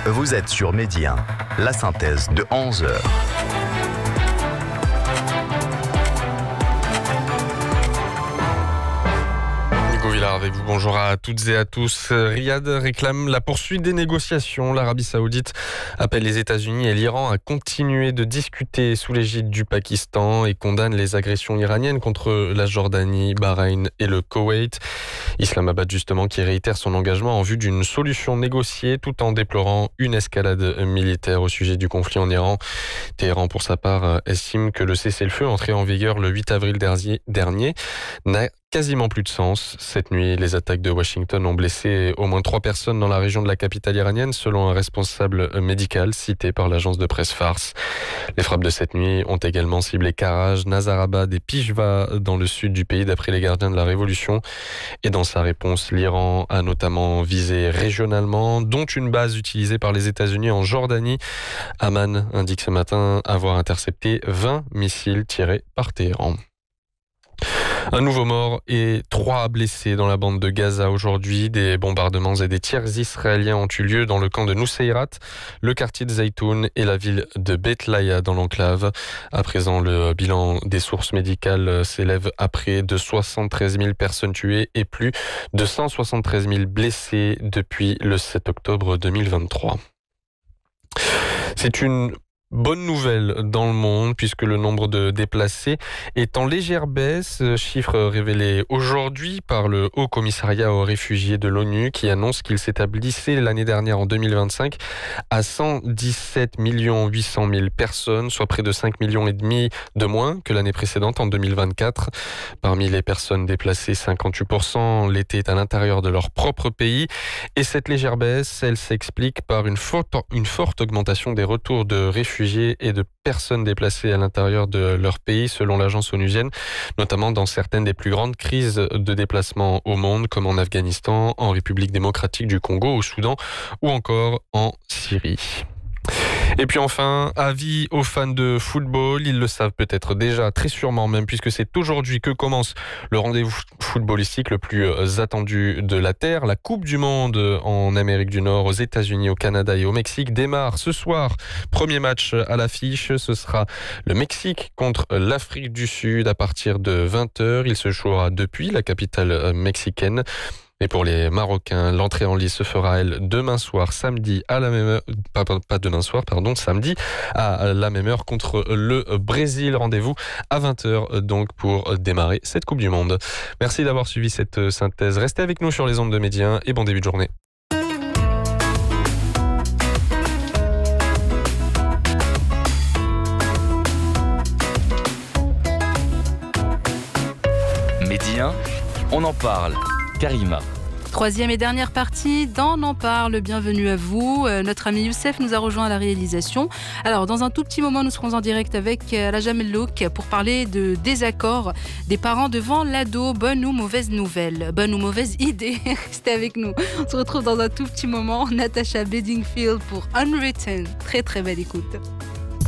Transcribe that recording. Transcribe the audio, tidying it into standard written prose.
Vous êtes sur Midi 1, la synthèse de 11h. Avec vous, bonjour à toutes et à tous. Riyad réclame la poursuite des négociations. L'Arabie Saoudite appelle les États-Unis et l'Iran à continuer de discuter sous l'égide du Pakistan et condamne les agressions iraniennes contre la Jordanie, Bahreïn et le Koweït. Islamabad justement qui réitère son engagement en vue d'une solution négociée tout en déplorant une escalade militaire au sujet du conflit en Iran. Téhéran pour sa part estime que le cessez-le-feu entré en vigueur le 8 avril dernier n'a quasiment plus de sens. Cette nuit, les attaques de Washington ont blessé au moins 3 personnes dans la région de la capitale iranienne, selon un responsable médical cité par l'agence de presse Fars. Les frappes de cette nuit ont également ciblé Karaj, Nazarabad et Pijva dans le sud du pays, d'après les gardiens de la Révolution. Et dans sa réponse, l'Iran a notamment visé régionalement, dont une base utilisée par les États-Unis en Jordanie. Amman indique ce matin avoir intercepté 20 missiles tirés par Téhéran. Un nouveau mort et 3 blessés dans la bande de Gaza aujourd'hui. Des bombardements et des tirs israéliens ont eu lieu dans le camp de Nuseirat, le quartier de Zaytoun et la ville de Beth Laïa dans l'enclave. À présent, le bilan des sources médicales s'élève à près de 73 000 personnes tuées et plus de 173 000 blessés depuis le 7 octobre 2023. C'est une bonne nouvelle dans le monde puisque le nombre de déplacés est en légère baisse, chiffre révélé aujourd'hui par le Haut Commissariat aux réfugiés de l'ONU qui annonce qu'il s'établissait l'année dernière en 2025 à 117 800 000 personnes, soit près de 5 millions et demi de moins que l'année précédente en 2024. Parmi les personnes déplacées, 58% l'étaient à l'intérieur de leur propre pays et cette légère baisse, elle s'explique par une forte augmentation des retours de réfugiés et de personnes déplacées à l'intérieur de leur pays, selon l'agence onusienne, notamment dans certaines des plus grandes crises de déplacement au monde, comme en Afghanistan, en République démocratique du Congo, au Soudan ou encore en Syrie. Et puis enfin, avis aux fans de football, ils le savent peut-être déjà, très sûrement même, puisque c'est aujourd'hui que commence le rendez-vous footballistique le plus attendu de la Terre. La Coupe du Monde en Amérique du Nord, aux États-Unis, au Canada et au Mexique démarre ce soir. Premier match à l'affiche, ce sera le Mexique contre l'Afrique du Sud à partir de 20h. Il se jouera depuis la capitale mexicaine. Et pour les Marocains, l'entrée en lice se fera, elle, demain soir, samedi à la même heure, samedi à la même heure contre le Brésil. Rendez-vous à 20h donc pour démarrer cette Coupe du Monde. Merci d'avoir suivi cette synthèse. Restez avec nous sur les ondes de Midi 1 et bon début de journée. Midi 1, on en parle. Karima. Troisième et dernière partie d'On en parle. Bienvenue à vous. Notre ami Youssef nous a rejoint à la réalisation. Alors, dans un tout petit moment, nous serons en direct avec Alaja Mellouk pour parler de désaccord des parents devant l'ado. Bonne ou mauvaise nouvelle? Bonne ou mauvaise idée? Restez avec nous. On se retrouve dans un tout petit moment. Natacha Bedingfield pour Unwritten. Très très belle écoute.